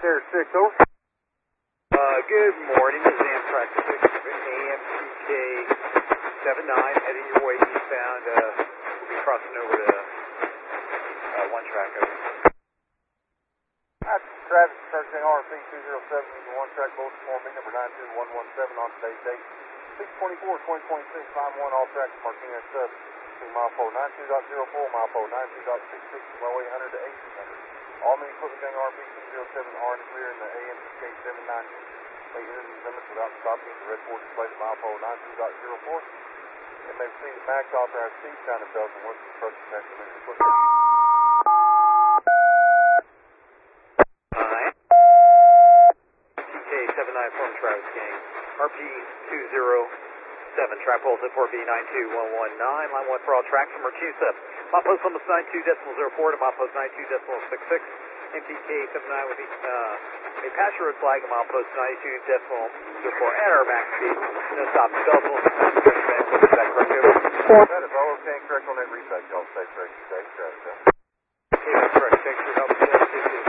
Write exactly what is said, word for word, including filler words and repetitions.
Air six, over. Uh, good morning, this is Amtrak six, A M T K seventy-nine, heading your way eastbound. Uh, we'll be crossing over to uh, one track. Over. That's Travis, Church R P two zero seven, one track, both form me number nine two one one seven on today's date. six twenty-four twenty twenty-six, line one, all tracks Martinez Sub, mile four nine two point zero four, mile four nine two point six six, runway one hundred to eighteen hundred. All main equipment gang R P two zero seven are in the clear in the A M T K seventy-nine. They enter these limits without stopping. The red port displayed at mile four nine two point zero four. And may proceed to max authorized speed sign of bells and once the approach protection is equipment. T K seventy-nine form Travis gang. R P two zero seven, track pulse at four B nine two one one nine, line one for all tracks from Martinez. Mile post almost ninety-two decimal zero four to mile post ninety-two decimal six six. M T K seventy-nine with the, uh, a passenger road flag at mile post ninety-two decimal zero four at our max speed. No stop. Belleville. Is that correct, over? That is all okay, correct on that reset. Y'all stay correct. Stay correct. Okay, that's correct. Thanks for helping.